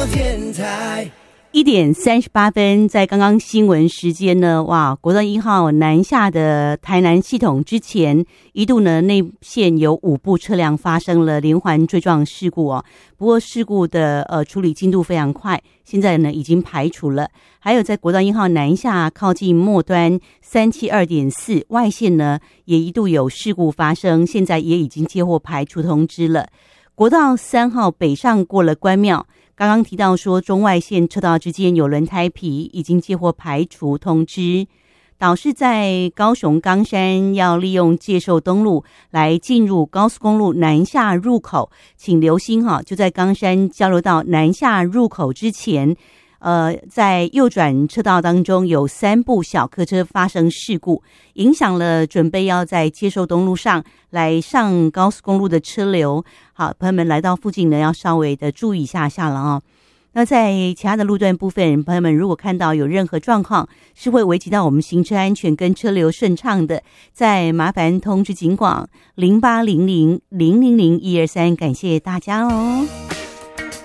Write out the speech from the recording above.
电台。 1:38，在刚刚新闻时间呢，哇，国道1号南下的台南系统之前一度呢内线有5部车辆发生了连环追撞事故哦，不过事故的处理进度非常快，现在呢已经排除了。还有在国道1号南下靠近末端372.4外线呢也一度有事故发生，现在也已经接获排除通知了。国道3号北上过了关庙，刚刚提到说中外线车道之间有轮胎皮，已经接获排除通知。导致在高雄冈山要利用介寿东路来进入高速公路南下入口，请留心哈，就在冈山交流道南下入口之前，在右转车道当中有3部小客车发生事故，影响了准备要在介寿东路上来上高速公路的车流。好，朋友们来到附近呢，要稍微的注意一下了哦。那在其他的路段部分，朋友们如果看到有任何状况是会危及到我们行车安全跟车流顺畅的，再麻烦通知警广0800000123，感谢大家哦。